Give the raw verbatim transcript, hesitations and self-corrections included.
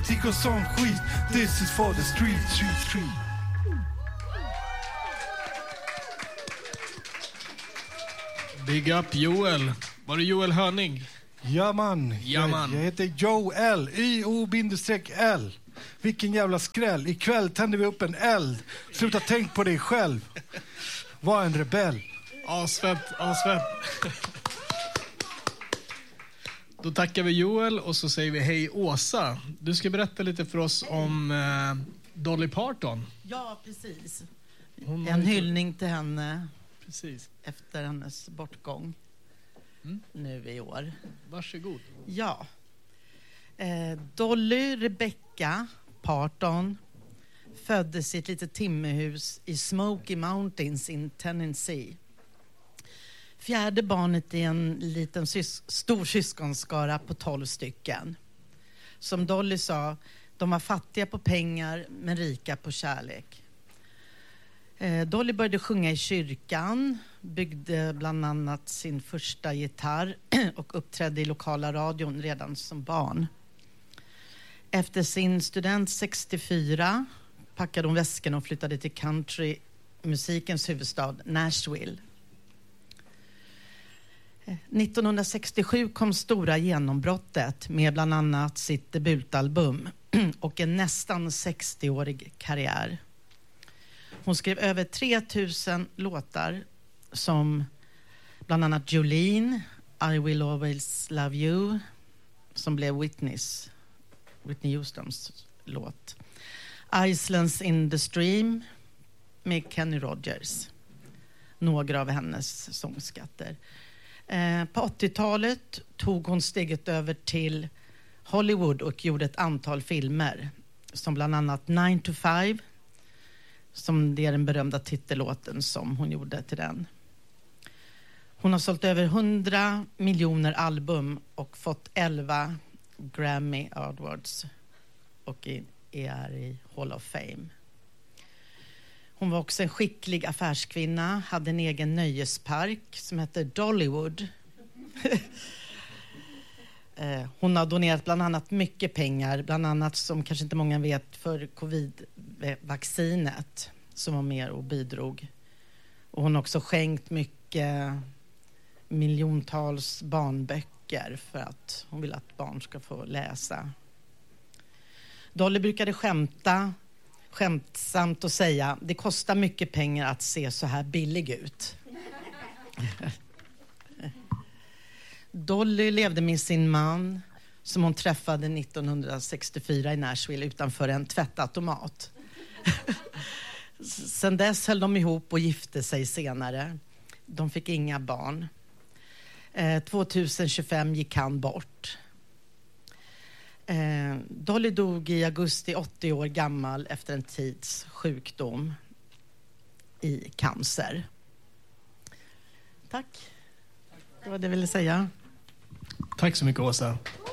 politik och sån skit. This is for the street, street, street. Big up Joel. Var det Joel Hörning? Ja man, ja, man. Jag, jag heter Joe L, Y O L. Vilken jävla skräll. Ikväll tänder vi upp en eld. Sluta tänk på dig själv. Var en rebell. Asfett, asfett. Då tackar vi Joel och så säger vi hej Åsa. Du ska berätta lite för oss om eh, Dolly Parton. Ja, precis. Hon en inte... hyllning till henne. Precis. Efter hennes bortgång. Mm. Nu i år. Varsågod. Ja. Eh, Dolly Rebecca Parton föddes i ett litet timmerhus i Smoky Mountains in Tennessee. Fjärde barnet i en liten sys- stor syskonskara på tolv stycken. Som Dolly sa, de var fattiga på pengar men rika på kärlek. Eh, Dolly började sjunga i kyrkan, byggde bland annat sin första gitarr och uppträdde i lokala radion redan som barn. Efter sin student sextiofyra packade hon väskan och flyttade till countrymusikens huvudstad Nashville. nittonhundrasextiosju kom stora genombrottet med bland annat sitt debutalbum och en nästan sextioårig karriär. Hon skrev över tre tusen låtar som bland annat Jolene, I Will Always Love You, som blev Whitneys, Whitney Houstons låt. Islands in the Stream med Kenny Rogers. Några av hennes sångskatter. Eh, på åttiotalet tog hon steget över till Hollywood och gjorde ett antal filmer. Som bland annat nine to five. Som det är den berömda titellåten som hon gjorde till den. Hon har sålt över hundra miljoner album och fått elva Grammy Awards och är i Hall of Fame. Hon var också en skicklig affärskvinna, hade en egen nöjespark som heter Dollywood. Hon har donerat bland annat mycket pengar, bland annat som kanske inte många vet för covid-vaccinet som var med och bidrog. Och hon har också skänkt mycket miljontals barnböcker för att hon vill att barn ska få läsa. Dolly brukade skämta, skämtsamt och säga, det kostar mycket pengar att se så här billig ut. Dolly levde med sin man som hon träffade nittonhundrasextiofyra i Nashville utanför en tvättautomat. Sen dess höll de ihop och gifte sig senare. De fick inga barn. Eh, tjugohundratjugofem gick han bort. Eh, Dolly dog i augusti, åttio år gammal efter en tids sjukdom i cancer. Tack. Det var det jag ville säga. Tack så mycket Åsa.